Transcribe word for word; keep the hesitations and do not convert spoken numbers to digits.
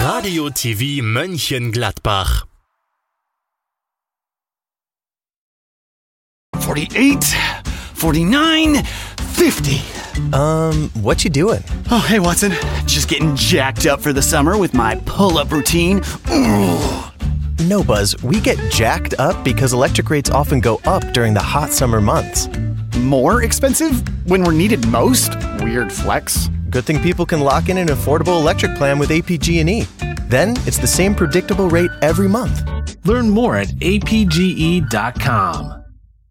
Radio T V Mönchengladbach. forty-eight, forty-nine, fifty. Um, what you doing? Oh, hey, Watson. Just getting jacked up for the summer with my pull-up routine. Ooh. No, Buzz, we get jacked up because electric rates often go up during the hot summer months. More expensive when we're needed most? Weird flex. Good thing people can lock in an affordable electric plan with A P G and E. Then it's the same predictable rate every month. Learn more at A P G E dot com.